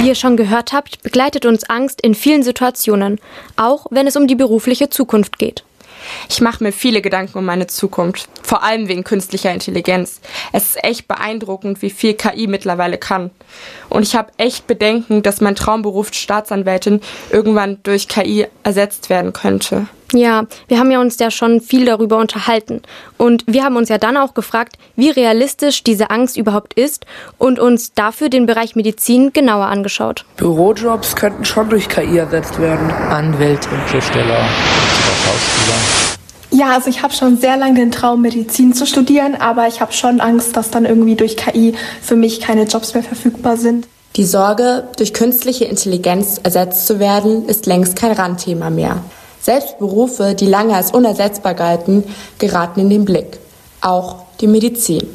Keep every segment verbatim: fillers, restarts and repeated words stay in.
Wie ihr schon gehört habt, begleitet uns Angst in vielen Situationen, auch wenn es um die berufliche Zukunft geht. Ich mache mir viele Gedanken um meine Zukunft, vor allem wegen künstlicher Intelligenz. Es ist echt beeindruckend, wie viel K I mittlerweile kann. Und ich habe echt Bedenken, dass mein Traumberuf Staatsanwältin irgendwann durch K I ersetzt werden könnte. Ja, wir haben ja uns ja schon viel darüber unterhalten. Und wir haben uns ja dann auch gefragt, wie realistisch diese Angst überhaupt ist und uns dafür den Bereich Medizin genauer angeschaut. Bürojobs könnten schon durch K I ersetzt werden. Anwälte, Schriftsteller, Schauspieler. Ja, also ich habe schon sehr lange den Traum, Medizin zu studieren, aber ich habe schon Angst, dass dann irgendwie durch K I für mich keine Jobs mehr verfügbar sind. Die Sorge, durch künstliche Intelligenz ersetzt zu werden, ist längst kein Randthema mehr. Selbst Berufe, die lange als unersetzbar galten, geraten in den Blick. Auch die Medizin.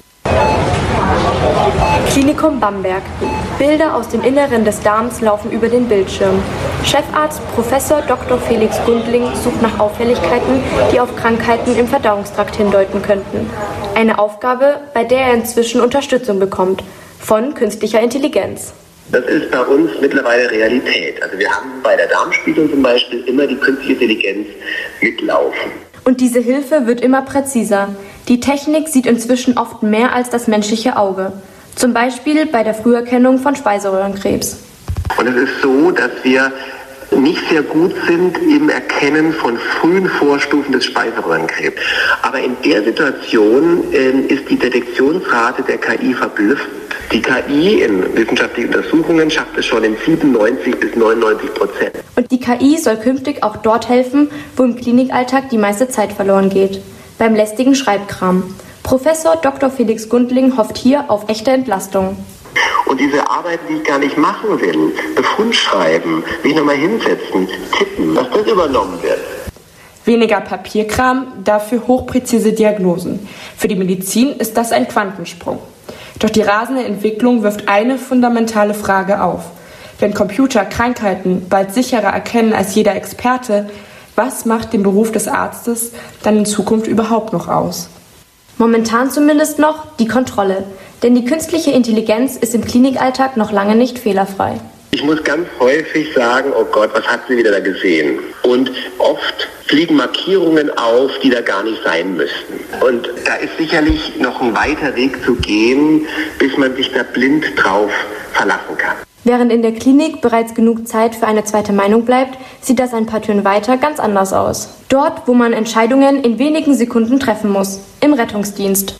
Klinikum Bamberg. Bilder aus dem Inneren des Darms laufen über den Bildschirm. Chefarzt Professor Doktor Felix Gundling sucht nach Auffälligkeiten, die auf Krankheiten im Verdauungstrakt hindeuten könnten. Eine Aufgabe, bei der er inzwischen Unterstützung bekommt von künstlicher Intelligenz. Das ist bei uns mittlerweile Realität. Also wir haben bei der Darmspiegelung zum Beispiel immer die künstliche Intelligenz mitlaufen. Und diese Hilfe wird immer präziser. Die Technik sieht inzwischen oft mehr als das menschliche Auge. Zum Beispiel bei der Früherkennung von Speiseröhrenkrebs. Und es ist so, dass wir nicht sehr gut sind im Erkennen von frühen Vorstufen des Speiseröhrenkrebs. Aber in der Situation äh, ist die Detektionsrate der K I verblüffend. Die K I in wissenschaftlichen Untersuchungen schafft es schon in siebenundneunzig bis neunundneunzig Prozent. Und die K I soll künftig auch dort helfen, wo im Klinikalltag die meiste Zeit verloren geht. Beim lästigen Schreibkram. Professor Doktor Felix Gundling hofft hier auf echte Entlastung. Und diese Arbeiten, die ich gar nicht machen will, Befund schreiben, mich nochmal hinsetzen, tippen, dass das übernommen wird. Weniger Papierkram, dafür hochpräzise Diagnosen. Für die Medizin ist das ein Quantensprung. Doch die rasende Entwicklung wirft eine fundamentale Frage auf. Wenn Computer Krankheiten bald sicherer erkennen als jeder Experte, was macht den Beruf des Arztes dann in Zukunft überhaupt noch aus? Momentan zumindest noch die Kontrolle. Denn die künstliche Intelligenz ist im Klinikalltag noch lange nicht fehlerfrei. Ich muss ganz häufig sagen, oh Gott, was hat sie wieder da gesehen? Und oft fliegen Markierungen auf, die da gar nicht sein müssten. Und da ist sicherlich noch ein weiter Weg zu gehen, bis man sich da blind drauf verlassen kann. Während in der Klinik bereits genug Zeit für eine zweite Meinung bleibt, sieht das ein paar Türen weiter ganz anders aus. Dort, wo man Entscheidungen in wenigen Sekunden treffen muss, im Rettungsdienst.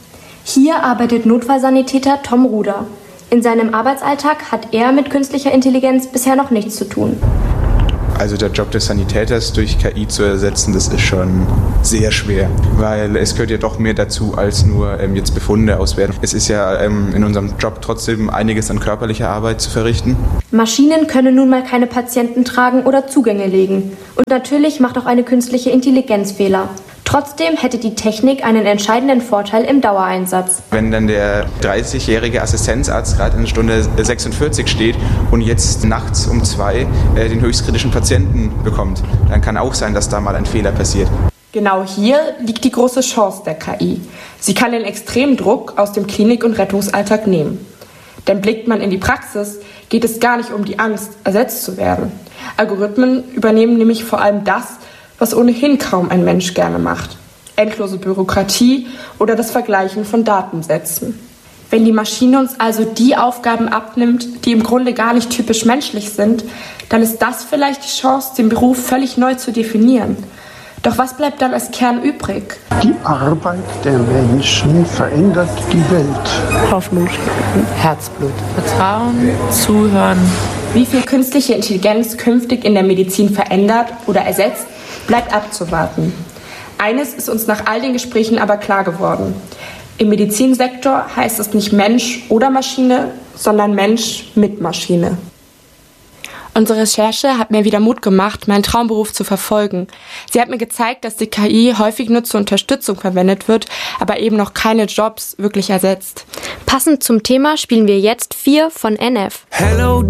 Hier arbeitet Notfallsanitäter Tom Ruder. In seinem Arbeitsalltag hat er mit künstlicher Intelligenz bisher noch nichts zu tun. Also der Job des Sanitäters durch K I zu ersetzen, das ist schon sehr schwer, weil es gehört ja doch mehr dazu, als nur ähm, jetzt Befunde auswerten. Es ist ja ähm, in unserem Job trotzdem einiges an körperlicher Arbeit zu verrichten. Maschinen können nun mal keine Patienten tragen oder Zugänge legen. Und natürlich macht auch eine künstliche Intelligenz Fehler. Trotzdem hätte die Technik einen entscheidenden Vorteil im Dauereinsatz. Wenn dann der dreißigjährige Assistenzarzt gerade in Stunde sechsundvierzig steht und jetzt nachts um zwei äh, den höchstkritischen Patienten bekommt, dann kann auch sein, dass da mal ein Fehler passiert. Genau hier liegt die große Chance der K I. Sie kann den extremen Druck aus dem Klinik- und Rettungsalltag nehmen. Denn blickt man in die Praxis, geht es gar nicht um die Angst, ersetzt zu werden. Algorithmen übernehmen nämlich vor allem das, was ohnehin kaum ein Mensch gerne macht. Endlose Bürokratie oder das Vergleichen von Datensätzen. Wenn die Maschine uns also die Aufgaben abnimmt, die im Grunde gar nicht typisch menschlich sind, dann ist das vielleicht die Chance, den Beruf völlig neu zu definieren. Doch was bleibt dann als Kern übrig? Die Arbeit der Menschen verändert die Welt. Hoffnung, Herzblut, Vertrauen, Zuhören. Wie viel künstliche Intelligenz künftig in der Medizin verändert oder ersetzt, bleibt abzuwarten. Eines ist uns nach all den Gesprächen aber klar geworden. Im Medizinsektor heißt es nicht Mensch oder Maschine, sondern Mensch mit Maschine. Unsere Recherche hat mir wieder Mut gemacht, meinen Traumberuf zu verfolgen. Sie hat mir gezeigt, dass die K I häufig nur zur Unterstützung verwendet wird, aber eben noch keine Jobs wirklich ersetzt. Passend zum Thema spielen wir jetzt vier von N F. Hello